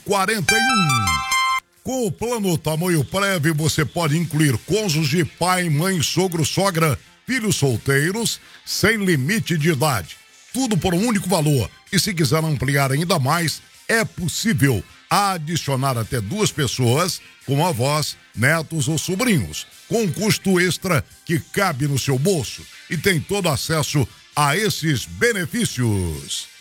41. Com o plano Tamoio Prev, você pode incluir cônjuge, pai, mãe, sogro, sogra, filhos solteiros, sem limite de idade. Tudo por um único valor. E se quiser ampliar ainda mais, é possível adicionar até 2 pessoas, como avós, netos ou sobrinhos, com um custo extra que cabe no seu bolso e tem todo acesso a esses benefícios.